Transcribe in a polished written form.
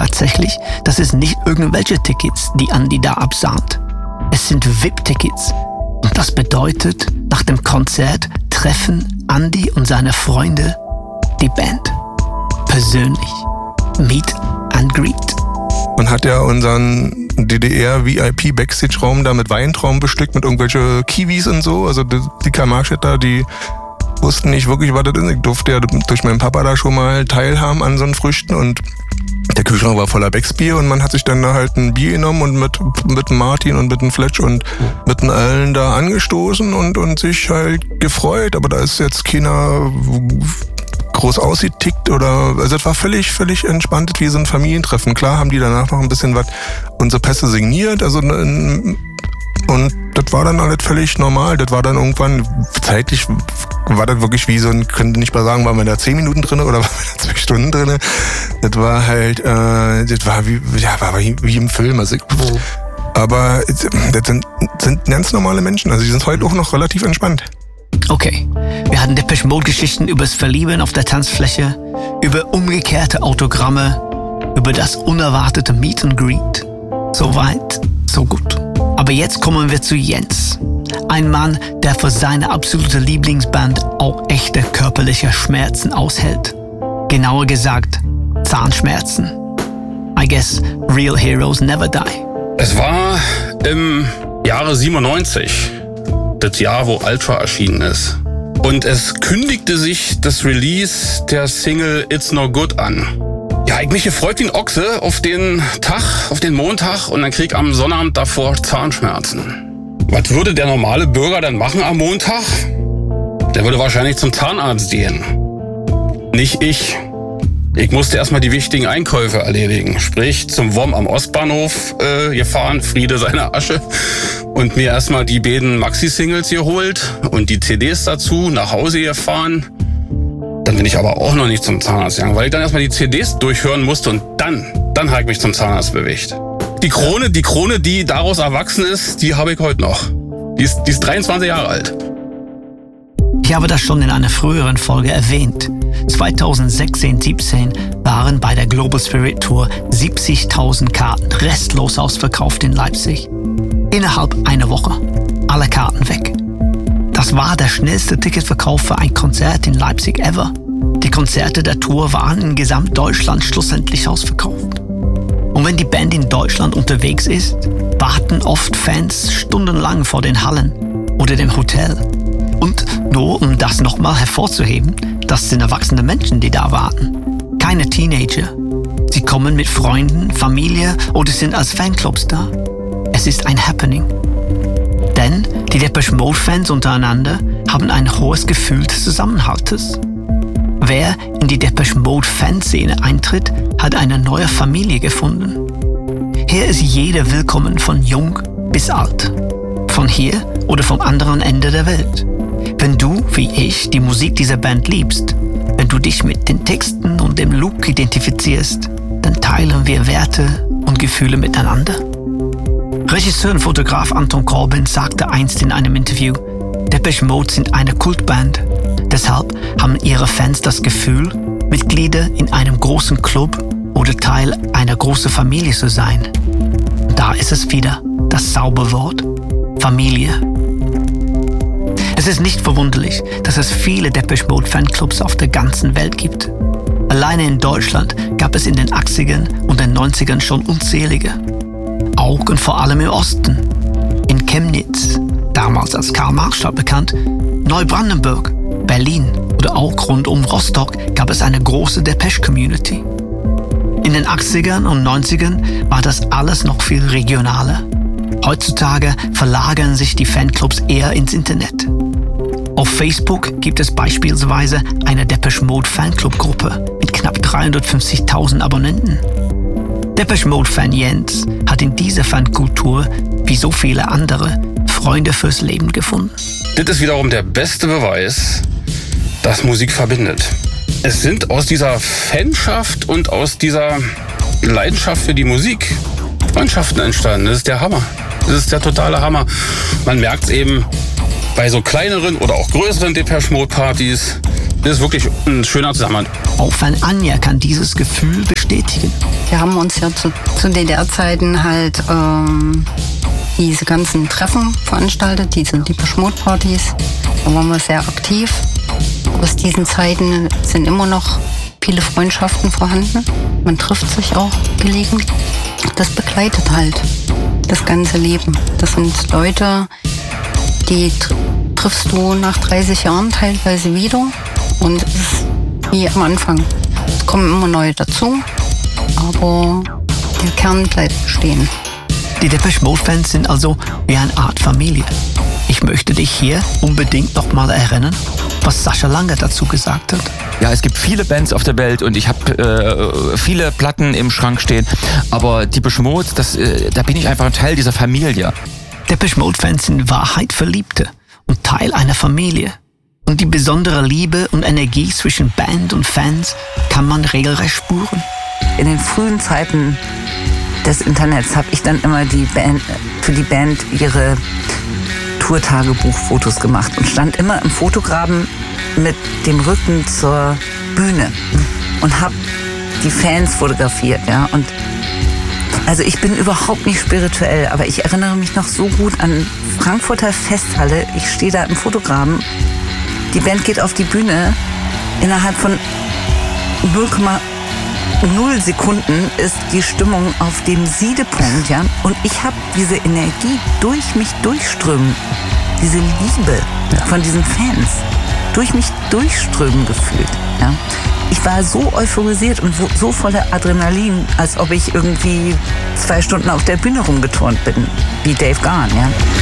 tatsächlich, das ist nicht irgendwelche Tickets, die Andy da absahnt. Es sind VIP-Tickets. Und das bedeutet, nach dem Konzert treffen Andy und seine Freunde die Band. Persönlich. Meet and Greet. Man hat ja unseren DDR-VIP-Backstage-Raum da mit Weintrauben bestückt, mit irgendwelche Kiwis und so. Also die Karl-Marx-Städter, die wussten nicht wirklich, was das ist. Ich durfte ja durch meinen Papa da schon mal teilhaben an so einen Früchten und der Kühlschrank war voller Becksbier und man hat sich dann da halt ein Bier genommen und mit Martin und mit dem Fletch und mit den Allen da angestoßen und sich halt gefreut. Aber da ist jetzt keiner groß ausgetickt oder, also es war völlig entspannt wie so ein Familientreffen. Klar haben die danach noch ein bisschen was, unsere Pässe signiert, also und das war dann alles völlig normal. Das war dann irgendwann, zeitlich war das wirklich wie so ein, könnte nicht mal sagen, waren wir da 10 Minuten drin oder waren wir da 2 Stunden drin. Das war halt, das war wie im Film. Also aber das sind ganz normale Menschen, also die sind heute auch noch relativ entspannt. Okay, wir hatten Depeche Mode-Geschichten über das Verlieben auf der Tanzfläche, über umgekehrte Autogramme, über das unerwartete Meet and Greet. So weit, so gut. Aber jetzt kommen wir zu Jens. Ein Mann, der für seine absolute Lieblingsband auch echte körperliche Schmerzen aushält. Genauer gesagt, Zahnschmerzen. I guess real heroes never die. Es war im Jahre 97, das Jahr, wo Ultra erschienen ist. Und es kündigte sich das Release der Single It's No Good an. Ja, ich mich gefreut wie ein Ochse auf den Tag, auf den Montag und dann krieg am Sonnabend davor Zahnschmerzen. Was würde der normale Bürger dann machen am Montag? Der würde wahrscheinlich zum Zahnarzt gehen. Nicht ich. Ich musste erstmal die wichtigen Einkäufe erledigen. Sprich, zum WOM am Ostbahnhof gefahren, Friede seiner Asche. Und mir erstmal die beiden Maxi-Singles geholt und die CDs dazu, nach Hause gefahren. Dann bin ich aber auch noch nicht zum Zahnarzt gegangen, weil ich dann erstmal die CDs durchhören musste und dann habe ich mich zum Zahnarzt bewegt. Die Krone, die daraus erwachsen ist, die habe ich heute noch. Die ist 23 Jahre alt. Ich habe das schon in einer früheren Folge erwähnt. 2016-17 waren bei der Global Spirit Tour 70.000 Karten restlos ausverkauft in Leipzig. Innerhalb einer Woche. Alle Karten weg. Das war der schnellste Ticketverkauf für ein Konzert in Leipzig ever. Die Konzerte der Tour waren in Gesamtdeutschland schlussendlich ausverkauft. Und wenn die Band in Deutschland unterwegs ist, warten oft Fans stundenlang vor den Hallen oder dem Hotel. Und nur um das nochmal hervorzuheben, das sind erwachsene Menschen, die da warten. Keine Teenager. Sie kommen mit Freunden, Familie oder sind als Fanclubs da. Es ist ein Happening. Denn die Depeche Mode-Fans untereinander haben ein hohes Gefühl des Zusammenhaltes. Wer in die Depeche Mode-Fanszene eintritt, hat eine neue Familie gefunden. Hier ist jeder willkommen, von jung bis alt. Von hier oder vom anderen Ende der Welt. Wenn du, wie ich, die Musik dieser Band liebst, wenn du dich mit den Texten und dem Look identifizierst, dann teilen wir Werte und Gefühle miteinander. Regisseur und Fotograf Anton Corbijn sagte einst in einem Interview, Depeche Mode sind eine Kultband. Deshalb haben ihre Fans das Gefühl, Mitglieder in einem großen Club oder Teil einer großen Familie zu sein. Und da ist es wieder, das Zauberwort, Familie. Es ist nicht verwunderlich, dass es viele Depeche Mode Fanclubs auf der ganzen Welt gibt. Alleine in Deutschland gab es in den 80ern und den 90ern schon unzählige. Auch und vor allem im Osten. In Chemnitz, damals als Karl-Marx-Stadt bekannt, Neubrandenburg, Berlin oder auch rund um Rostock gab es eine große Depeche-Community. In den 80ern und 90ern war das alles noch viel regionaler. Heutzutage verlagern sich die Fanclubs eher ins Internet. Auf Facebook gibt es beispielsweise eine Depeche Mode Fanclub-Gruppe mit knapp 350.000 Abonnenten. Depeche Mode-Fan Jens hat in dieser Fankultur, wie so viele andere, Freunde fürs Leben gefunden. Das ist wiederum der beste Beweis, dass Musik verbindet. Es sind aus dieser Fanschaft und aus dieser Leidenschaft für die Musik Freundschaften entstanden. Das ist der Hammer. Das ist der totale Hammer. Man merkt es eben bei so kleineren oder auch größeren Depeche Mode Partys, Das ist wirklich ein schöner Zusammenhang. Auch Fan Anja kann dieses Gefühl bestätigen. Wir haben uns ja zu DDR-Zeiten halt diese ganzen Treffen veranstaltet, diese Depeche-Mode-Partys. Da waren wir sehr aktiv. Aus diesen Zeiten sind immer noch viele Freundschaften vorhanden. Man trifft sich auch gelegentlich. Das begleitet halt das ganze Leben. Das sind Leute, die triffst du nach 30 Jahren teilweise wieder. Und es ist wie am Anfang. Es kommen immer neue dazu, aber der Kern bleibt bestehen. Die Depeche Mode Fans sind also wie eine Art Familie. Ich möchte dich hier unbedingt noch mal erinnern, was Sascha Langer dazu gesagt hat. Ja, es gibt viele Bands auf der Welt und ich habe viele Platten im Schrank stehen, aber Depeche Mode, da bin ich einfach ein Teil dieser Familie. Depeche Mode Fans sind in Wahrheit Verliebte und Teil einer Familie. Und die besondere Liebe und Energie zwischen Band und Fans kann man regelrecht spüren. In den frühen Zeiten des Internets habe ich dann immer für die Band ihre Tourtagebuchfotos gemacht und stand immer im Fotograben mit dem Rücken zur Bühne und habe die Fans fotografiert. Ja? Und also ich bin überhaupt nicht spirituell, aber ich erinnere mich noch so gut an Frankfurter Festhalle. Ich stehe da im Fotograben. Die Band geht auf die Bühne. Innerhalb von 0,0 Sekunden ist die Stimmung auf dem Siedepunkt. Ja? Und ich habe diese Energie durch mich durchströmen. Diese Liebe von diesen Fans durch mich durchströmen gefühlt. Ja? Ich war so euphorisiert und so voller Adrenalin, als ob ich irgendwie 2 Stunden auf der Bühne rumgeturnt bin, wie Dave Gahan. Ja?